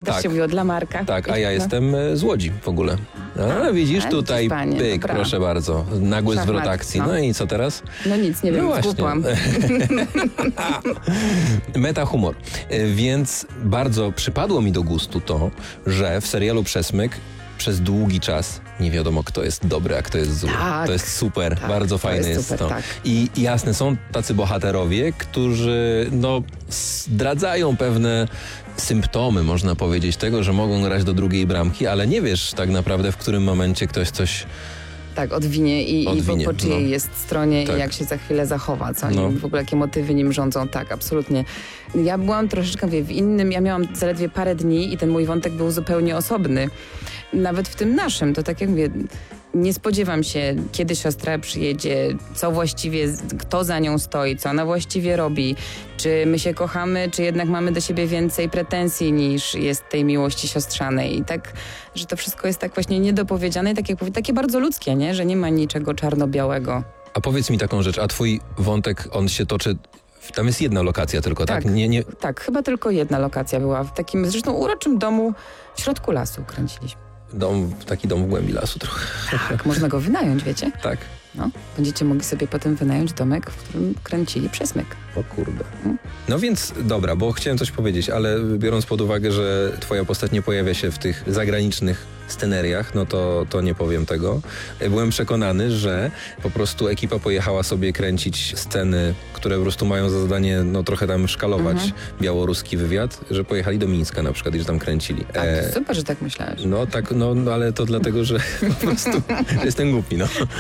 się mówiło dla Marka. Tak, a ja jestem z Łodzi w ogóle. A widzisz, tutaj pyk, proszę bardzo. Nagły zwrot akcji. No i co teraz? No nic, nie wiem, zgłupłam. Metahumor. Więc bardzo przypadło mi do gustu to, że w serialu Przesmyk przez długi czas nie wiadomo, kto jest dobry, a kto jest zły. Tak, to jest super, bardzo fajne jest super, to. tak. I jasne, są tacy bohaterowie, którzy zdradzają pewne symptomy, można powiedzieć, tego, że mogą grać do drugiej bramki, ale nie wiesz tak naprawdę, w którym momencie ktoś coś... Tak, odwinie i po czyjej jest stronie i jak się za chwilę zachowa, co oni w ogóle, jakie motywy nim rządzą, tak, absolutnie. Ja byłam troszeczkę w innym, ja miałam zaledwie parę dni i ten mój wątek był zupełnie osobny. Nawet w tym naszym, to tak jak mówię, nie spodziewam się, kiedy siostra przyjedzie, co właściwie, kto za nią stoi, co ona właściwie robi, czy my się kochamy, czy jednak mamy do siebie więcej pretensji niż jest tej miłości siostrzanej. I tak, że to wszystko jest tak właśnie niedopowiedziane i takie bardzo ludzkie, nie? Że nie ma niczego czarno-białego. A powiedz mi taką rzecz, a twój wątek, on się toczy... Tam jest jedna lokacja tylko, tak? Tak, chyba tylko jedna lokacja była. W takim zresztą uroczym domu w środku lasu kręciliśmy. Taki dom w głębi lasu trochę. Tak, można go wynająć, wiecie? Tak. No, będziecie mogli sobie potem wynająć domek, w którym kręcili Przesmyk. O kurde. No więc dobra, bo chciałem coś powiedzieć, ale biorąc pod uwagę, że twoja postać nie pojawia się w tych zagranicznych sceneriach, no to nie powiem tego. Byłem przekonany, że po prostu ekipa pojechała sobie kręcić sceny, które po prostu mają za zadanie trochę tam szkalować białoruski wywiad, że pojechali do Mińska na przykład i że tam kręcili. Tak, super, że tak myślałeś. No tak, ale to dlatego, że po prostu jestem głupi,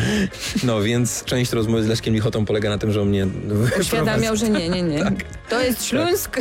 No więc część rozmowy z Leszkiem Lichotą polega na tym, że on mnie uświadamiał, że nie. Tak. To jest Śląsk.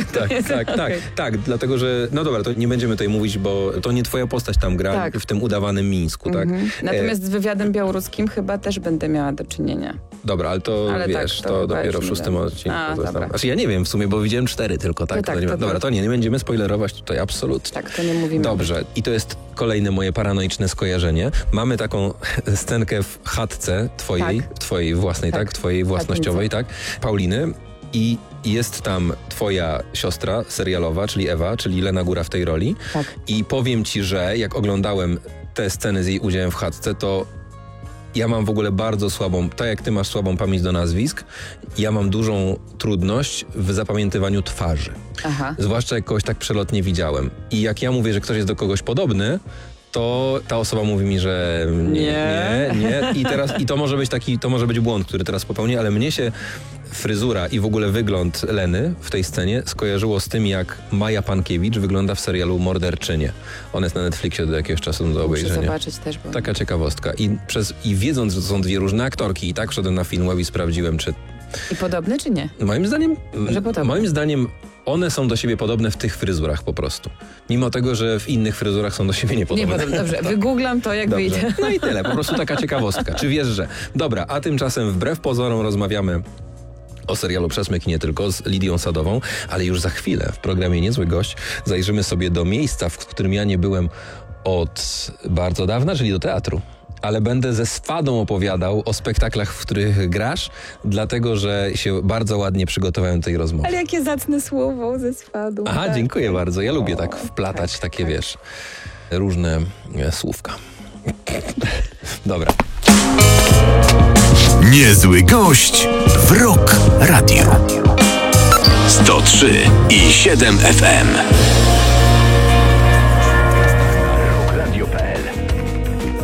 Tak, dlatego, że dobra, to nie będziemy tutaj mówić, bo to nie twoja postać tam gra w tym udawanym Mińsku, tak? Natomiast z wywiadem białoruskim chyba też będę miała do czynienia. Dobra, ale to wiesz, to dopiero w 6 odcinku. Znaczy ja nie wiem w sumie, bo widziałem 4 tylko, tak? Dobra, to nie będziemy spoilerować tutaj absolutnie. Tak, to nie mówimy. Dobrze, i to jest kolejne moje paranoiczne skojarzenie. Mamy taką scenkę w chatce twojej własnej, tak? Twojej własnościowej, tak? Pauliny. I jest tam twoja siostra serialowa, czyli Ewa, czyli Lena Góra w tej roli. Tak. I powiem ci, że jak oglądałem te sceny z jej udziałem w chatce, to ja mam w ogóle bardzo słabą, tak jak ty masz słabą pamięć do nazwisk, ja mam dużą trudność w zapamiętywaniu twarzy. Aha. Zwłaszcza jak kogoś tak przelotnie widziałem. I jak ja mówię, że ktoś jest do kogoś podobny, to ta osoba mówi mi, że nie. I to może być błąd, który teraz popełnię, ale mnie się fryzura i w ogóle wygląd Leny w tej scenie skojarzyło z tym, jak Maja Pankiewicz wygląda w serialu Morderczynie. On jest na Netflixie do jakiegoś czasu do obejrzenia. Muszę zobaczyć też. Bo... Taka ciekawostka. I wiedząc, że to są dwie różne aktorki, i tak wszedłem na Filmweb i sprawdziłem, czy... I podobne, czy nie? Moim zdaniem one są do siebie podobne w tych fryzurach po prostu. Mimo tego, że w innych fryzurach są do siebie niepodobne. Dobrze, wygooglam to, jak wyjdzie. No i tyle, po prostu taka ciekawostka. Czy wiesz, że... Dobra, a tymczasem wbrew pozorom rozmawiamy o serialu Przesmyk i nie tylko, z Lidią Sadową, ale już za chwilę w programie Niezły Gość zajrzymy sobie do miejsca, w którym ja nie byłem od bardzo dawna, czyli do teatru. Ale będę ze swadą opowiadał o spektaklach, w których grasz, dlatego, że się bardzo ładnie przygotowałem do tej rozmowy. Ale jakie zacne słowo, ze swadą. Aha, tak. Dziękuję bardzo. Ja lubię tak wplatać takie, wiesz, różne słówka. Dobra. Niezły Gość w Rock Radio 103,7 FM.